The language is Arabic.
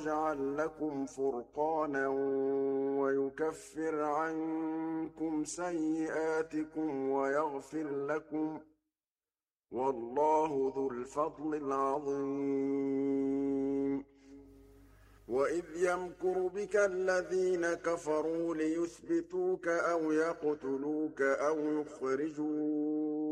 ويجعل لكم فرقانا ويكفر عنكم سيئاتكم ويغفر لكم ۗ والله ذو الفضل العظيم. وَإِذْ يَمْكُرُ بِكَ الَّذِينَ كَفَرُوا لِيُثْبِتُوكَ أَوْ يَقْتُلُوكَ أَوْ يُخْرِجُوكَ